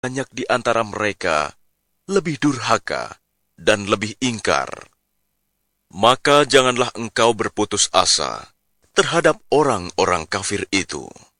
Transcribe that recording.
banyak di antara mereka lebih durhaka dan lebih ingkar. Maka janganlah engkau berputus asa terhadap orang-orang kafir itu.